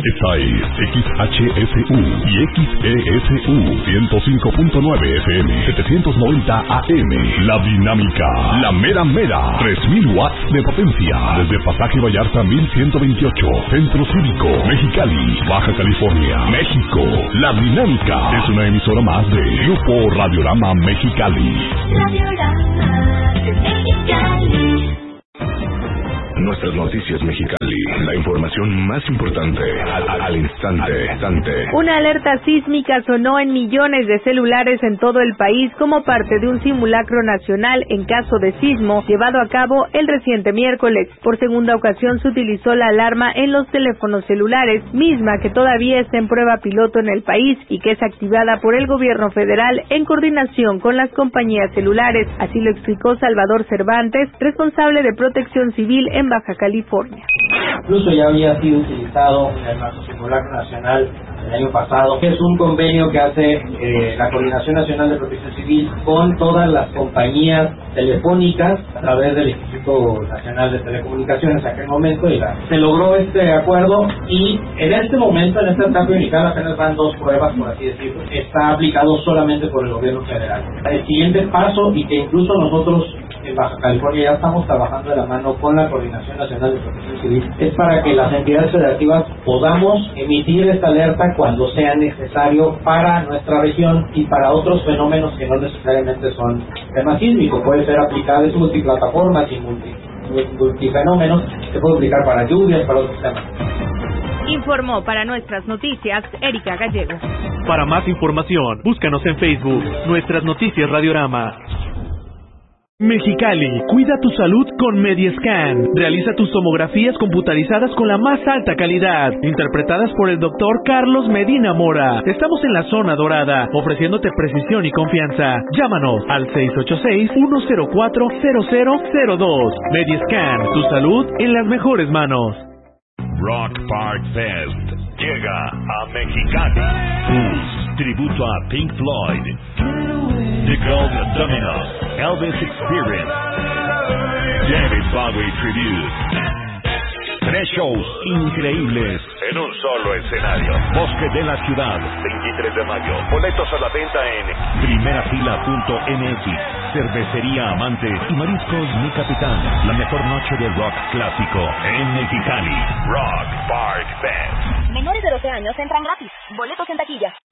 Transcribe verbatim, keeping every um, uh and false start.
Esta es X H S U y X E S U ciento cinco punto nueve F M, setecientos noventa A M. La Dinámica, la mera mera, tres mil watts de potencia. Desde Pasaje Vallarta mil ciento veintiocho, Centro Cívico, Mexicali, Baja California, México. La Dinámica es una emisora más de Grupo Radiorama Mexicali. Radiorama Mexicali. Nuestras noticias Mexicali, la información más importante al, al, al instante, instante. Una alerta sísmica sonó en millones de celulares en todo el país como parte de un simulacro nacional en caso de sismo llevado a cabo el reciente miércoles. Por segunda ocasión se utilizó la alarma en los teléfonos celulares, misma que todavía está en prueba piloto en el país y que es activada por el gobierno federal en coordinación con las compañías celulares. Así lo explicó Salvador Cervantes, responsable de Protección Civil en Baja California. Incluso ya había sido utilizado en el nuestro simulacro nacional el año pasado. Es un convenio que hace eh, la Coordinación Nacional de Protección Civil con todas las compañías telefónicas a través del Instituto Nacional de Telecomunicaciones en aquel momento, y la, se logró este acuerdo, y en este momento, en esta etapa inicial, apenas van dos pruebas, por así decirlo. Está aplicado solamente por el gobierno federal. El siguiente paso, y que incluso nosotros en Baja California ya estamos trabajando de la mano con la Coordinación Nacional de Protección Civil, es para que las entidades federativas podamos emitir esta alerta cuando sea necesario para nuestra región y para otros fenómenos que no necesariamente son temas sísmicos. Puede ser aplicado, es multiplataformas y multi, multifenómenos, se puede aplicar para lluvias, para otros temas. Informó para nuestras noticias Erika Gallego. Para más información, búscanos en Facebook, Nuestras Noticias Radiorama. Mexicali, cuida tu salud con Mediescan. Realiza tus tomografías computarizadas con la más alta calidad, interpretadas por el doctor Carlos Medina Mora. Estamos en la zona dorada, ofreciéndote precisión y confianza. Llámanos al seis ocho seis, uno cero cuatro, cero cero cero dos. Mediescan, tu salud en las mejores manos. Rock Park Fest llega a Mexicali. Blues, tributo a Pink Floyd, The Gold Dominoes, Elvis Experience, David Bowie Tribute. Tres shows increíbles en un solo escenario. Bosque de la Ciudad, veintitrés de mayo. Boletos a la venta en primerafila punto m x. Cervecería Amante y Mariscos Mi Capitán. La mejor noche de rock clásico en Mexicali. Rock Park Fest. Menores de doce años entran gratis. Boletos en taquilla.